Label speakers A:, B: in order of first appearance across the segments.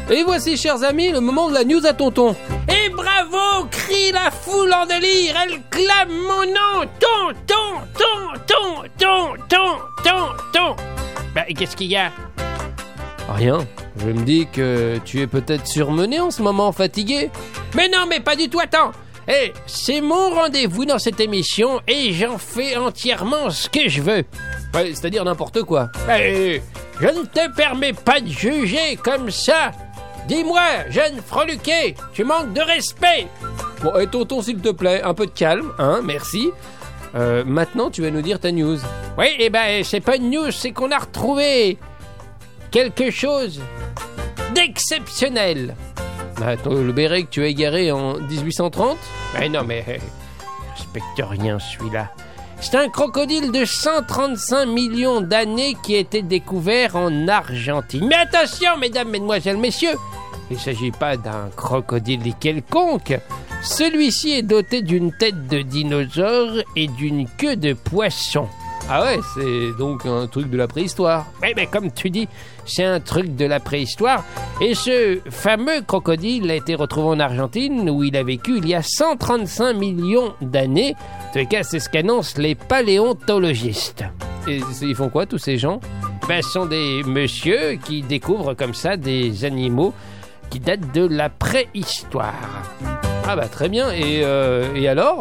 A: Et voici, chers amis, le moment de la news à tonton. Et bravo, crie la foule en délire. Elle clame mon nom. Ton. Bah, qu'est-ce qu'il y a? Rien. Je me dis que tu es peut-être surmené en ce moment, fatigué. Mais non, mais pas du tout, attends. C'est mon rendez-vous dans cette émission et j'en fais entièrement ce que je veux. Ouais, c'est-à-dire n'importe quoi. Je ne te permets pas de juger comme ça. Dis-moi, jeune freluquet, tu manques de respect. Bon, tonton, s'il te plaît, un peu de calme, hein, merci. Maintenant, tu vas nous dire ta news. Oui, c'est pas une news, c'est qu'on a retrouvé quelque chose d'exceptionnel. Le béret que tu as égaré en 1830 ? Non, mais je respecte rien, celui-là. C'est un crocodile de 135 millions d'années qui a été découvert en Argentine. Mais attention, mesdames, mesdemoiselles, messieurs, il ne s'agit pas d'un crocodile quelconque. Celui-ci est doté d'une tête de dinosaure et d'une queue de poisson. Ah ouais, c'est donc un truc de la préhistoire. Oui, mais comme tu dis, c'est un truc de la préhistoire. Et ce fameux crocodile a été retrouvé en Argentine, où il a vécu il y a 135 millions d'années. En tout cas, c'est ce qu'annoncent les paléontologistes. Et ils font quoi, tous ces gens ? Ce sont des messieurs qui découvrent comme ça des animaux qui datent de la préhistoire. Ah très bien. Et alors ?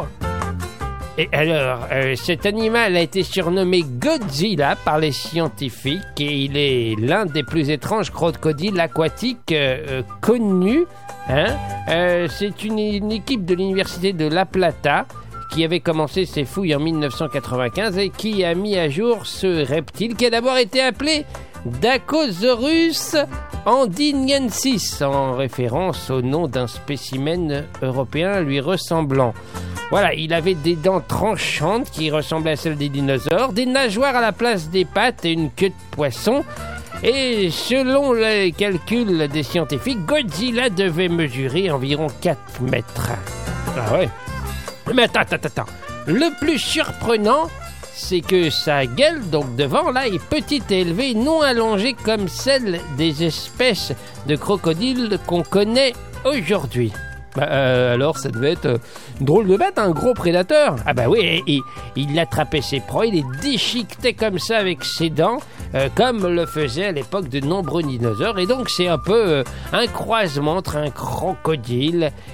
A: Et alors, cet animal a été surnommé Godzilla par les scientifiques et il est l'un des plus étranges crocodiles aquatiques connus. C'est une équipe de l'université de La Plata qui avait commencé ses fouilles en 1995 et qui a mis à jour ce reptile qui a d'abord été appelé Dacosaurus andiniensis, en référence au nom d'un spécimen européen lui ressemblant. Voilà, il avait des dents tranchantes qui ressemblaient à celles des dinosaures, des nageoires à la place des pattes et une queue de poisson. Et selon les calculs des scientifiques, Godzilla devait mesurer environ 4 mètres. Ah ouais. Mais attends. Le plus surprenant, c'est que sa gueule, donc devant, là, est petite et élevée, non allongée comme celle des espèces de crocodiles qu'on connaît aujourd'hui. Alors ça devait être drôle de bête, un gros prédateur. Oui, et il attrapait ses proies, il les déchiquetait comme ça avec ses dents, comme le faisaient à l'époque de nombreux dinosaures. Et donc c'est un peu un croisement entre un crocodile